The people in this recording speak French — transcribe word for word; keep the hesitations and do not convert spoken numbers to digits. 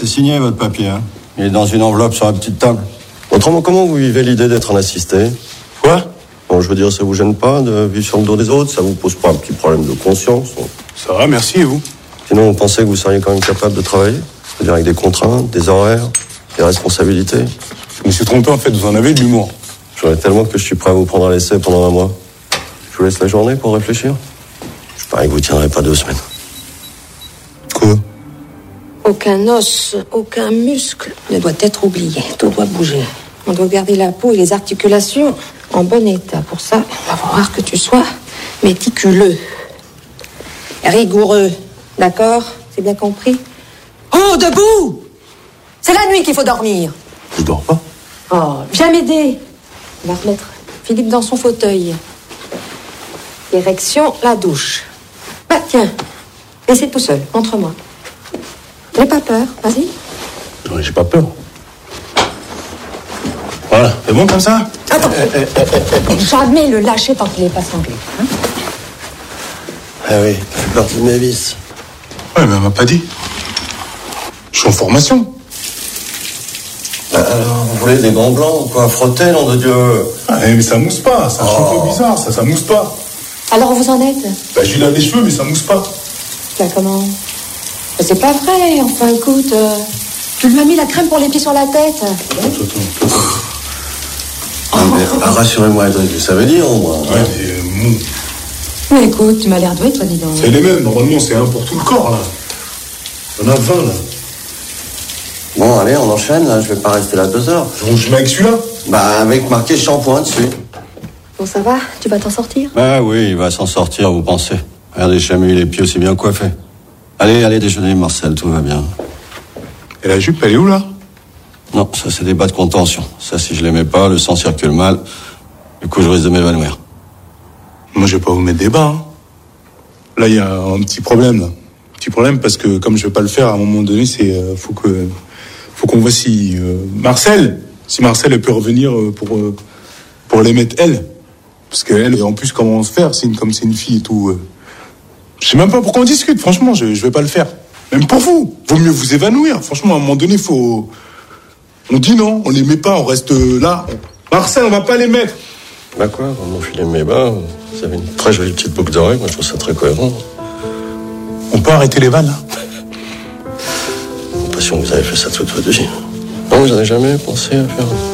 c'est signé votre papier, hein. Il est dans une enveloppe sur la petite table. Autrement, comment vous vivez l'idée d'être un assisté? Quoi? Bon, je veux dire, ça vous gêne pas de vivre sur le dos des autres? Ça vous pose pas un petit problème de conscience? Ça va, merci, et vous? Sinon, vous pensez que vous seriez quand même capable de travailler? C'est-à-dire avec des contraintes, des horaires, des responsabilités? Je me suis trompé, en fait, vous en avez de l'humour. J'en ai tellement que je suis prêt à vous prendre à l'essai pendant un mois. Je vous laisse la journée pour réfléchir. Je parie que vous tiendrez pas deux semaines. Quoi? Aucun os, aucun muscle ne doit être oublié. Tout doit bouger. On doit garder la peau et les articulations en bon état. Pour ça, il va falloir que tu sois méticuleux, rigoureux. D'accord? C'est bien compris? Oh, debout! C'est la nuit qu'il faut dormir. Je dors pas. Oh, viens m'aider. On va remettre Philippe dans son fauteuil. Érection, la douche. Bah, tiens. Laissez tout seul, montre-moi. N'aie pas peur, vas-y. Non, j'ai pas peur. Voilà, c'est bon comme ça? Attends. Euh, euh, euh, Jamais le lâcher tant qu'il n'est pas sanglé. Hein? Ah oui, ça fait partie de mes vices. Ouais, mais elle m'a pas dit. Je suis en formation. Bah, alors, vous voulez des gants blancs ou quoi? Frotter, nom de Dieu. Ah, mais ça mousse pas, c'est un Oh. peu bizarre, ça, ça mousse pas. Alors, vous en êtes? Bah, je lui lave les cheveux, mais ça mousse pas. Bah, comment? Mais c'est pas vrai, enfin, écoute. Euh, tu lui as mis la crème pour les pieds sur la tête. Attends, attends, attends. Ah, mais, ah, rassurez-moi, Edric, vous savez lire, au moins. Ouais, mais euh, mou. Mais écoute, tu m'as l'air doué, toi, dis donc. C'est les mêmes, normalement, c'est un pour tout le corps, là. On a vingt, là. Bon, allez, on enchaîne, là. Je vais pas rester là deux heures. Je, je mets avec celui-là. Bah, avec marqué shampoing dessus. Bon, ça va? Tu vas t'en sortir? Bah oui, il va s'en sortir, vous pensez. Regardez, j'ai jamais eu les pieds aussi bien coiffés. Allez, allez déjeuner, Marcel, tout va bien. Et la jupe, elle est où, là? Non, ça, c'est des bas de contention. Ça, si je les mets pas, le sang circule mal. Du coup, je risque de m'évanouir. Moi, je vais pas vous mettre des bas, hein. Là, il y a un petit problème, là. Un petit problème, parce que, comme je vais pas le faire, à un moment donné, c'est... Euh, faut que... Faut qu'on voit si... Euh, Marcel Si Marcel, elle peut revenir euh, pour... Euh, pour les mettre, elle. Parce qu'elle, en plus, comment se faire, c'est une, comme c'est une fille et tout... Euh, je sais même pas pourquoi on discute, franchement, je, je vais pas le faire. Même pour vous, vaut mieux vous évanouir. Franchement, à un moment donné, faut... On dit non, on les met pas, on reste là. Marcel, on va pas les mettre. Bah quoi, dans mon filet de mes bas, vous avez une très jolie petite boucle d'oreille, moi je trouve ça très cohérent. On peut arrêter les vannes, là? J'ai l'impression que vous avez fait ça toute votre vie. Non, vous n'avez jamais pensé à faire